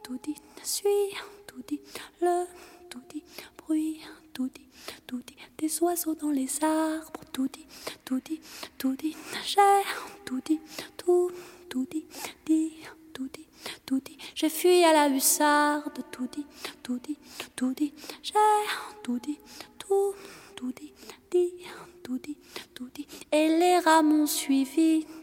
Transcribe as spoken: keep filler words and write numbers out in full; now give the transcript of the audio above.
tout dit, suis, tout dit, le, tout dit, bruit, tout dit, tout dit, des oiseaux dans les arbres, tout dit, tout dit, tout dit, j'ai, tout dit, tout, tout dit, dit, tout dit, tout dit, j'ai fui à la hussarde, tout dit, tout dit, tout dit, j'ai, tout dit, tout, tout dit, dit, tout dit, tout dit, et les rats m'ont suivi,